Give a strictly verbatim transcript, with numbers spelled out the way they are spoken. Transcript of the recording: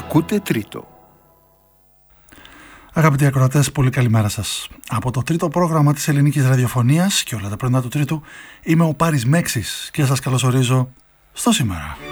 Ακούτε Τρίτο. Αγαπητοί ακροατές, πολύ καλημέρα σας. Από το τρίτο πρόγραμμα της ελληνικής ραδιοφωνίας και όλα τα πρωινά του Τρίτου, είμαι ο Πάρης Μέξης και σας καλωσορίζω στο σήμερα.